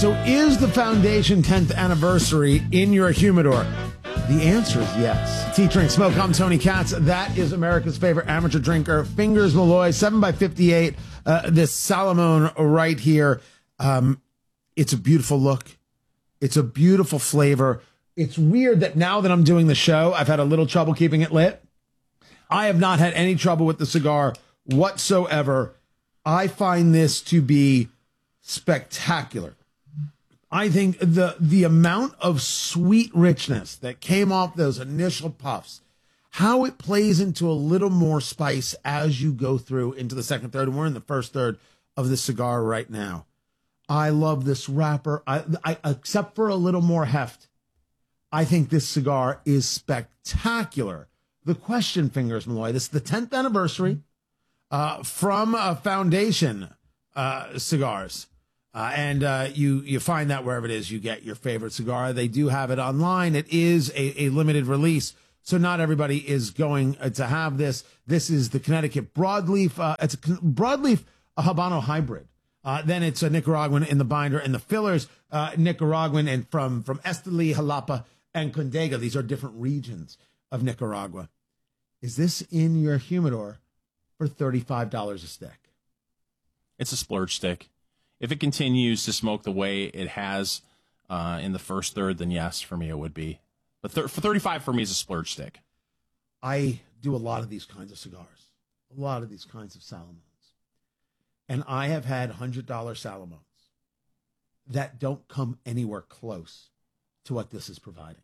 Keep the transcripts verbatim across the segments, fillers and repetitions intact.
So is the Foundation tenth anniversary in your humidor? The answer is yes. Tea Drink Smoke. I'm Tony Katz. That is America's favorite amateur drinker, Fingers Malloy, seven by fifty-eight. Uh, this Salamone right here. Um, it's a beautiful look. It's a beautiful flavor. It's weird that now that I'm doing the show, I've had a little trouble keeping it lit. I have not had any trouble with the cigar whatsoever. I find this to be spectacular. I think the the amount of sweet richness that came off those initial puffs, how it plays into a little more spice as you go through into the second third, and we're in the first third of the cigar right now. I love this wrapper. I, I except for a little more heft, I think this cigar is spectacular. The question, Fingers Malloy, this is the tenth anniversary uh, from uh, Foundation uh, Cigars. Uh, and uh, you you find that wherever it is you get your favorite cigar. They do have it online. It is a, a limited release, so not everybody is going uh, to have this. This is the Connecticut Broadleaf. Uh, it's a Broadleaf a Habano hybrid. Uh, then it's a Nicaraguan in the binder, and the fillers uh, Nicaraguan and from from Esteli, Jalapa, and Condega. These are different regions of Nicaragua. Is this in your humidor for thirty-five dollars a stick? It's a splurge stick. If it continues to smoke the way it has uh, in the first third, then yes, for me it would be. But th- for thirty-five for me is a splurge stick. I do a lot of these kinds of cigars, a lot of these kinds of Salamones. And I have had one hundred dollar Salamones that don't come anywhere close to what this is providing.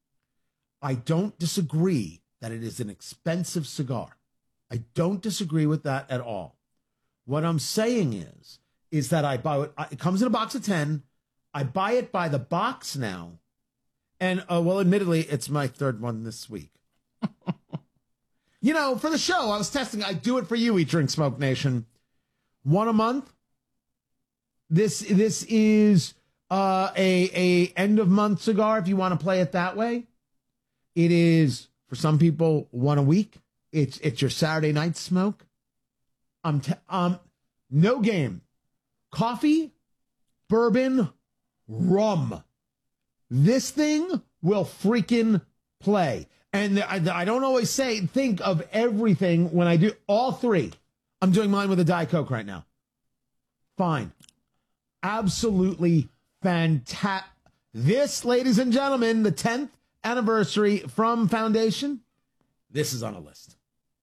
I don't disagree that it is an expensive cigar. I don't disagree with that at all. What I'm saying is, is that I buy it, it comes in a box of ten. I buy it by the box now. And, uh, well, admittedly, it's my third one this week. You know, for the show, I was testing. I do it for you, Eat, Drink, Smoke Nation. One a month. This this is uh, a, a end-of-month cigar, if you want to play it that way. It is, for some people, one a week. It's it's your Saturday night smoke. I'm t- um no game. Coffee, bourbon, rum. This thing will freaking play. And I, I don't always say, think of everything when I do all three. I'm doing mine with a Diet Coke right now. Fine. Absolutely fantastic. This, ladies and gentlemen, the tenth anniversary from Foundation. This is on a list.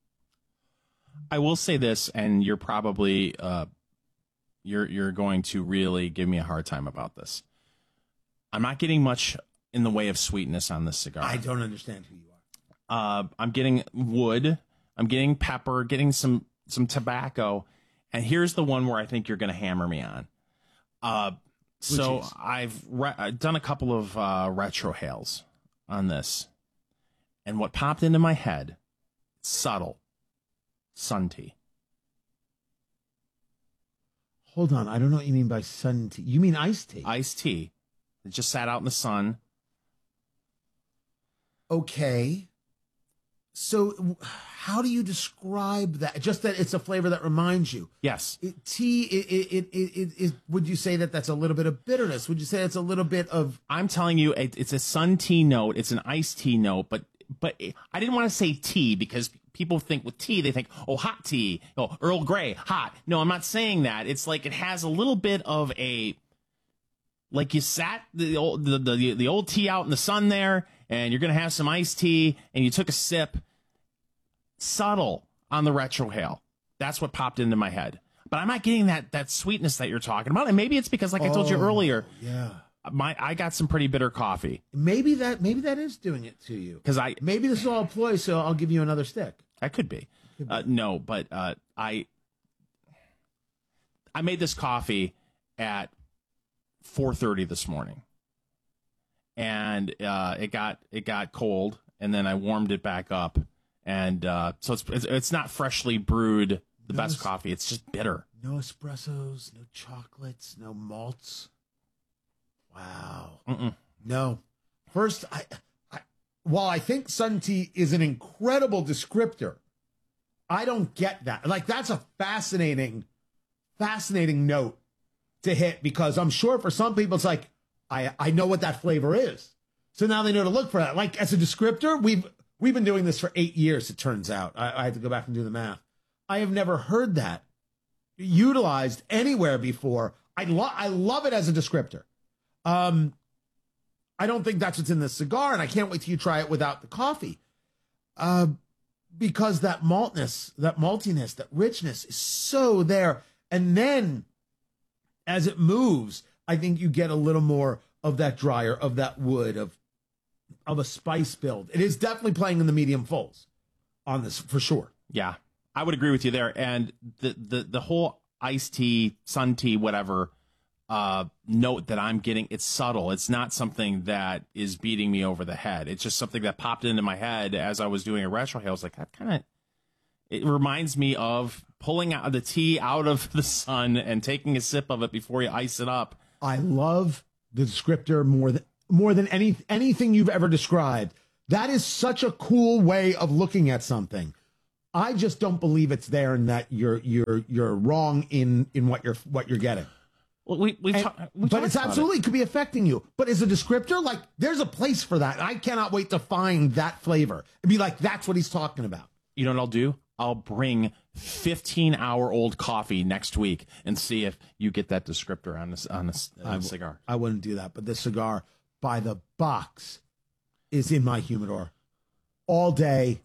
I will say this, and you're probably... Uh, You're you're going to really give me a hard time about this. I'm not getting much in the way of sweetness on this cigar. I don't understand who you are. Uh, I'm getting wood. I'm getting pepper. Getting some some tobacco. And here's the one where I think you're going to hammer me on. Uh, so I've re- I've done a couple of uh, retrohales on this, and what popped into my head, subtle, sun tea. Hold on, I don't know what you mean by sun tea. You mean iced tea? Iced tea. It just sat out in the sun. Okay. So how do you describe that? Just that it's a flavor that reminds you. Yes. It, tea, it, it, it, it, it, would you say that that's a little bit of bitterness? Would you say it's a little bit of... I'm telling you, it, it's a sun tea note. It's an iced tea note, but but I didn't want to say tea because people think with tea, they think, oh, hot tea, oh, Earl Grey, hot. No, I'm not saying that. It's like it has a little bit of a, like you sat the old, the, the, the old tea out in the sun there, and you're going to have some iced tea, and you took a sip. Subtle on the retrohale. That's what popped into my head. But I'm not getting that that sweetness that you're talking about. And maybe it's because, like I told you Oh, earlier, yeah. my I got some pretty bitter coffee. Maybe that maybe that is doing it to you. Because I Maybe this is all a ploy, so I'll give you another stick. That could be. Could be. Uh, no, but uh, I I made this coffee at four thirty this morning, and uh, it got it got cold, and then I warmed it back up, and uh, so it's, it's it's not freshly brewed, the No best es- coffee. It's just bitter. No espressos, no chocolates, no malts. Wow. Mm-mm. No. First, I, I, while I think sun tea is an incredible descriptor, I don't get that. Like, that's a fascinating, fascinating note to hit, because I'm sure for some people it's like, I, I know what that flavor is. So now they know to look for that. Like as a descriptor, we've we've been doing this for eight years, it turns out. I, I had to go back and do the math. I have never heard that utilized anywhere before. I, lo- I love it as a descriptor. Um, I don't think that's what's in this cigar, and I can't wait till you try it without the coffee. Uh, because that maltness, that maltiness, that richness is so there. And then as it moves, I think you get a little more of that drier, of that wood, of of a spice build. It is definitely playing in the medium fulls on this for sure. Yeah, I would agree with you there. And the the the whole iced tea, sun tea, whatever uh, note that I'm getting, it's subtle. It's not something that is beating me over the head. It's just something that popped into my head as I was doing a retro. I was like, that kind of, it reminds me of pulling out the tea out of the sun and taking a sip of it before you ice it up. I love the descriptor more than more than any anything you've ever described. That is such a cool way of looking at something. I just don't believe it's there, and that you're you're you're wrong in in what you're what you're getting. Well, we we, And, ta- we but it's absolutely it. could be affecting you. But as a descriptor, like there's a place for that. I cannot wait to find that flavor and be like, that's what he's talking about. You know what I'll do? I'll bring fifteen hour old coffee next week and see if you get that descriptor on this on this on the cigar. I wouldn't do that, but this cigar by the box is in my humidor all day.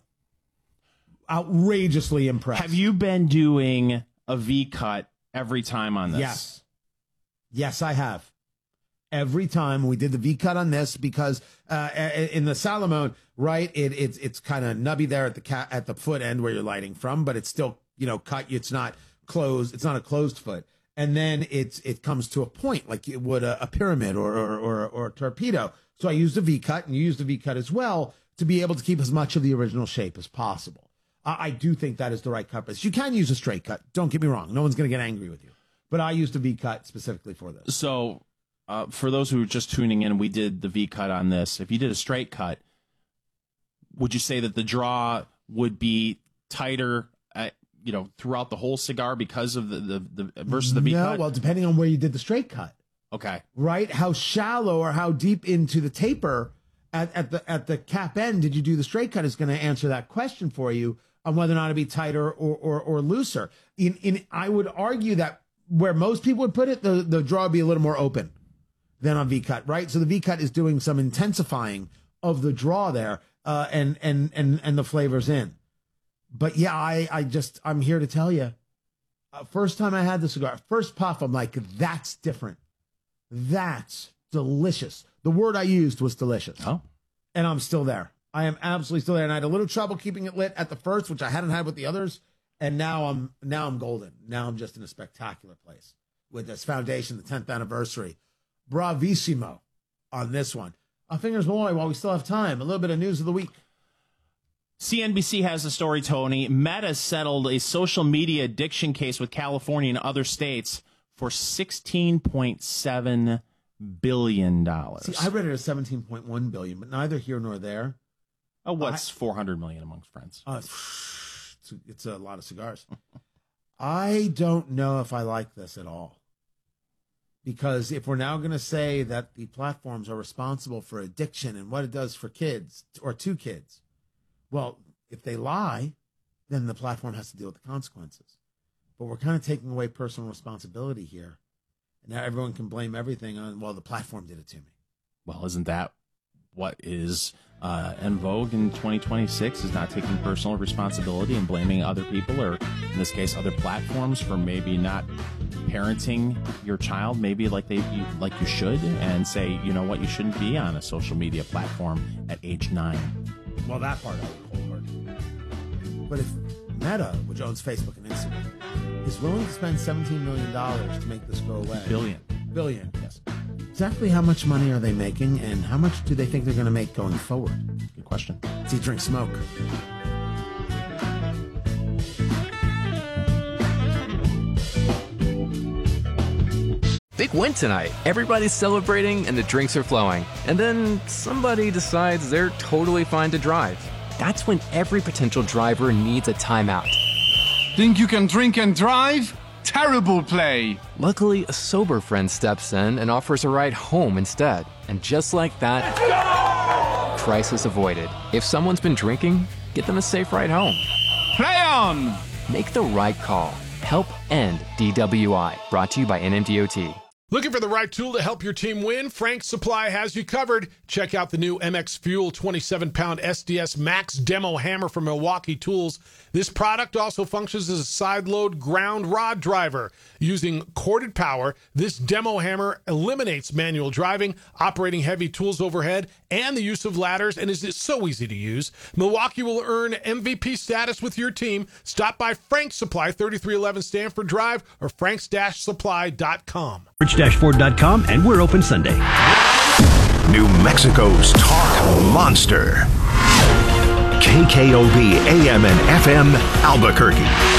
Outrageously impressed. Have you been doing a V cut every time on this? Yes. Yes, I have. Every time we did the V cut on this, because uh, in the Salomon, right, it, it's it's kind of nubby there at the ca- at the foot end where you're lighting from, but it's still, you know, cut. It's not closed. It's not a closed foot. And then it's it comes to a point like it would a, a pyramid or or, or or a torpedo. So I used a V cut, and you used a V cut as well to be able to keep as much of the original shape as possible. I, I do think that is the right cut. You can use a straight cut. Don't get me wrong. No one's going to get angry with you. But I used a V cut specifically for this. So uh, for those who are just tuning in, we did the V cut on this. If you did a straight cut, would you say that the draw would be tighter, at, you know, throughout the whole cigar because of the, the, the versus the V no, cut? Well, depending on where you did the straight cut. Okay. Right? How shallow or how deep into the taper at, at the at the cap end did you do the straight cut is going to answer that question for you on whether or not it'd be tighter or, or, or looser. In in I would argue that where most people would put it, the, the draw would be a little more open than on V cut, right? So the V cut is doing some intensifying of the draw there, uh, and and and and the flavors in. But yeah, I I just I'm here to tell you, uh, first time I had the cigar, first puff, I'm like, that's different, that's delicious. The word I used was delicious. Oh, and I'm still there. I am absolutely still there, and I had a little trouble keeping it lit at the first, which I hadn't had with the others. And now I'm now I'm golden. Now I'm just in a spectacular place with this foundation, the tenth anniversary. Bravissimo on this one. Uh, fingers Malloy, while we still have time, a little bit of news of the week. C N B C has a story, Tony. Meta settled a social media addiction case with California and other states for sixteen point seven billion dollars. See, I read it as seventeen point one billion dollars, but neither here nor there. Oh, what's I, four hundred million dollars amongst friends? Uh, It's, it's a lot of cigars. I don't know if I like this at all. Because if we're now going to say that the platforms are responsible for addiction and what it does for kids or to kids, well, if they lie, then the platform has to deal with the consequences. But we're kind of taking away personal responsibility here. And now everyone can blame everything on, well, the platform did it to me. Well, isn't that what is uh, en vogue in twenty twenty-six, is not taking personal responsibility and blaming other people, or in this case, other platforms for maybe not parenting your child, maybe like they you, like you should, and say, you know what, you shouldn't be on a social media platform at age nine. Well, that part I would wholeheartedly. But if Meta, which owns Facebook and Instagram, is willing to spend seventeen million dollars to make this go away. Billion. Billion, yes. Exactly how much money are they making, and how much do they think they're going to make going forward? Good question. It's Eat, Drink, Smoke. Big win tonight. Everybody's celebrating and the drinks are flowing. And then somebody decides they're totally fine to drive. That's when every potential driver needs a timeout. Think you can drink and drive? Terrible play. Luckily, a sober friend steps in and offers a ride home instead. And just like that, crisis avoided. If someone's been drinking, get them a safe ride home. Play on! Make the right call. Help end D W I. Brought to you by N M D O T. Looking for the right tool to help your team win? Frank's Supply has you covered. Check out the new M X Fuel twenty-seven pound S D S Max Demo Hammer from Milwaukee Tools. This product also functions as a side-load ground rod driver. Using corded power, this demo hammer eliminates manual driving, operating heavy tools overhead, and the use of ladders, and is so easy to use. Milwaukee will earn M V P status with your team. Stop by Frank's Supply, thirty-three eleven Stanford Drive, or franks dash supply dot com. rich dash ford dot com, and we're open Sunday. New Mexico's talk monster. K K O B A M and F M Albuquerque.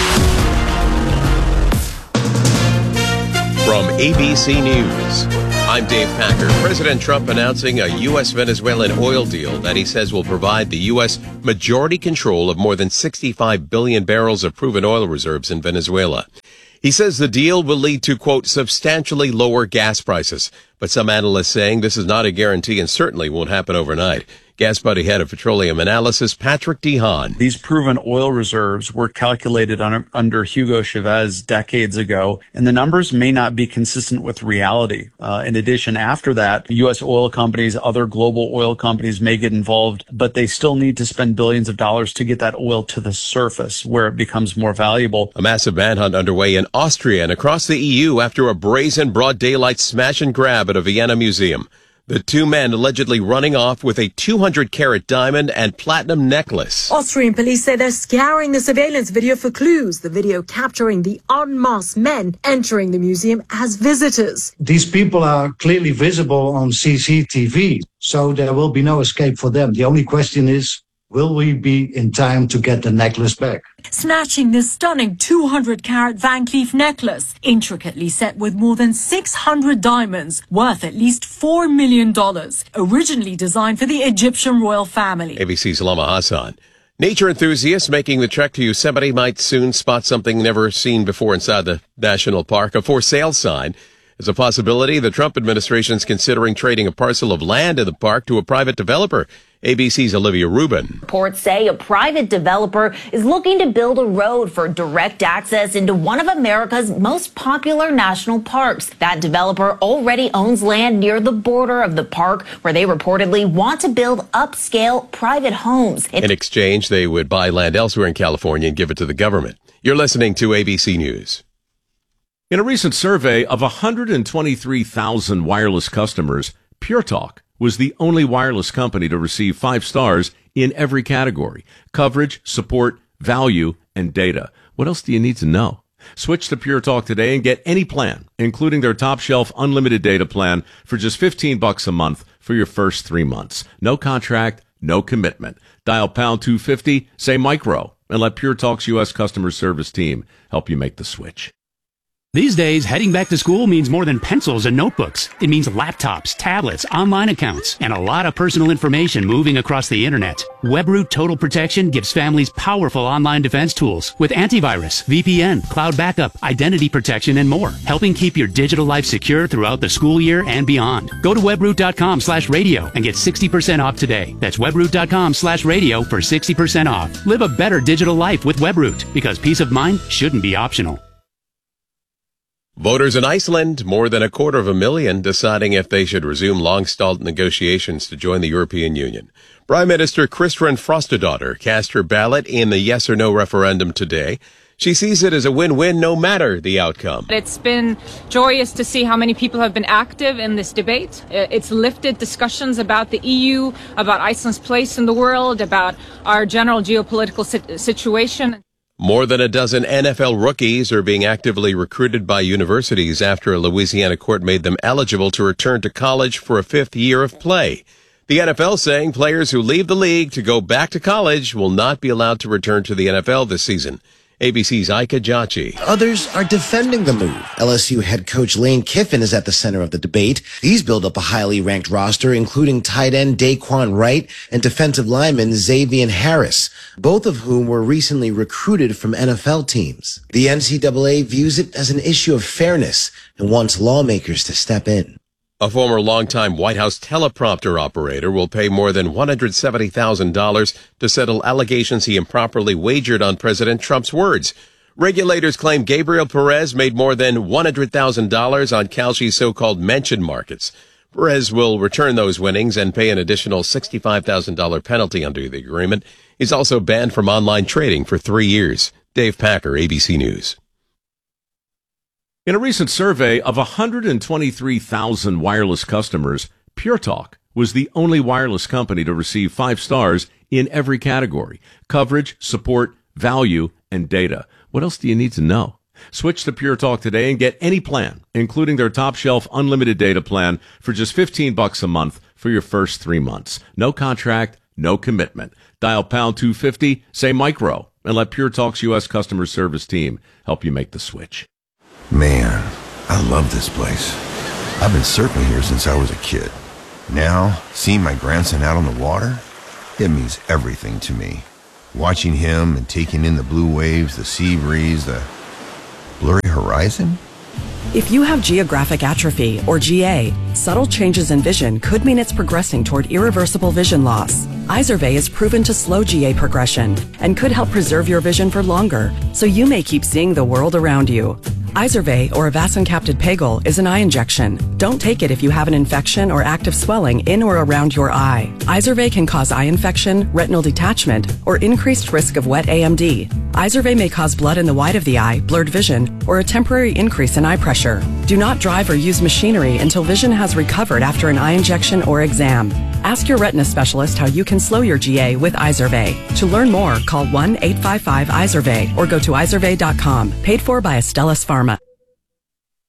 From A B C News, I'm Dave Packer. President Trump announcing a U S Venezuelan oil deal that he says will provide the U S majority control of more than sixty-five billion barrels of proven oil reserves in Venezuela. He says the deal will lead to, quote, substantially lower gas prices. But some analysts saying this is not a guarantee and certainly won't happen overnight. Gas Buddy head of petroleum analysis, Patrick DeHaan. These proven oil reserves were calculated on, under Hugo Chavez decades ago, and the numbers may not be consistent with reality. Uh, in addition, after that, U S oil companies, other global oil companies may get involved, but they still need to spend billions of dollars to get that oil to the surface where it becomes more valuable. A massive manhunt underway in Austria and across the E U after a brazen broad daylight smash and grab at a Vienna museum. The two men allegedly running off with a two hundred carat diamond and platinum necklace. Austrian police say they're scouring the surveillance video for clues. The video capturing the unmasked men entering the museum as visitors. These people are clearly visible on C C T V, so there will be no escape for them. The only question is, will we be in time to get the necklace back? Snatching this stunning two hundred carat Van Cleef necklace, intricately set with more than six hundred diamonds, worth at least four million dollars, originally designed for the Egyptian royal family. A B C's Lama Hassan. Nature enthusiasts making the trek to Yosemite might soon spot something never seen before inside the national park. A for sale sign is a possibility. The Trump administration is considering trading a parcel of land in the park to a private developer. A B C's Olivia Rubin. Reports say a private developer is looking to build a road for direct access into one of America's most popular national parks. That developer already owns land near the border of the park where they reportedly want to build upscale private homes. In exchange, they would buy land elsewhere in California and give it to the government. You're listening to A B C News. In a recent survey of one hundred twenty-three thousand wireless customers, Pure Talk was the only wireless company to receive five stars in every category: coverage, support, value, and data. What else do you need to know? Switch to Pure Talk today and get any plan, including their top shelf unlimited data plan, for just fifteen bucks a month for your first three months. No contract, no commitment. Dial pound two fifty, say micro, and let Pure Talk's U S customer service team help you make the switch. These days, heading back to school means more than pencils and notebooks. It means laptops, tablets, online accounts, and a lot of personal information moving across the internet. WebRoot Total Protection gives families powerful online defense tools with antivirus, V P N, cloud backup, identity protection, and more, helping keep your digital life secure throughout the school year and beyond. Go to webroot.com slash radio and get sixty percent off today. That's webroot.com slash radio for sixty percent off. Live a better digital life with WebRoot, because peace of mind shouldn't be optional. Voters in Iceland, more than a quarter of a million, deciding if they should resume long-stalled negotiations to join the European Union. Prime Minister Kristrún Frostadóttir cast her ballot in the yes or no referendum today. She sees it as a win-win no matter the outcome. It's been joyous to see how many people have been active in this debate. It's lifted discussions about the E U, about Iceland's place in the world, about our general geopolitical situation. More than a dozen N F L rookies are being actively recruited by universities after a Louisiana court made them eligible to return to college for a fifth year of play. The N F L saying players who leave the league to go back to college will not be allowed to return to the N F L this season. A B C's Ika Jachi. Others are defending the move. L S U head coach Lane Kiffin is at the center of the debate. He's built up a highly ranked roster, including tight end Daquan Wright and defensive lineman Xavier Harris, both of whom were recently recruited from N F L teams. The N C double A views it as an issue of fairness and wants lawmakers to step in. A former longtime White House teleprompter operator will pay more than one hundred seventy thousand dollars to settle allegations he improperly wagered on President Trump's words. Regulators claim Gabriel Perez made more than one hundred thousand dollars on Kalshi's so-called mention markets. Perez will return those winnings and pay an additional sixty-five thousand dollars penalty under the agreement. He's also banned from online trading for three years. Dave Packer, A B C News. In a recent survey of one hundred twenty-three thousand wireless customers, Pure Talk was the only wireless company to receive five stars in every category: coverage, support, value, and data. What else do you need to know? Switch to Pure Talk today and get any plan, including their top shelf unlimited data plan, for just fifteen bucks a month for your first three months. No contract, no commitment. Dial pound two fifty, say micro, and let Pure Talk's U S customer service team help you make the switch. Man, I love this place. I've been surfing here since I was a kid. Now, seeing my grandson out on the water, it means everything to me. Watching him and taking in the blue waves, the sea breeze, the blurry horizon. If you have geographic atrophy, or G A, subtle changes in vision could mean it's progressing toward irreversible vision loss. Izervay is proven to slow G A progression and could help preserve your vision for longer, so you may keep seeing the world around you. Izervay, or avacincaptad pegol, is an eye injection. Don't take it if you have an infection or active swelling in or around your eye. Izervay can cause eye infection, retinal detachment, or increased risk of wet A M D. Izervay may cause blood in the white of the eye, blurred vision, or a temporary increase in eye pressure. Do not drive or use machinery until vision has recovered after an eye injection or exam. Ask your retina specialist how you can slow your G A with Izervay. To learn more, call one eight five five Izervay or go to izervay dot com. Paid for by Astellas Pharma.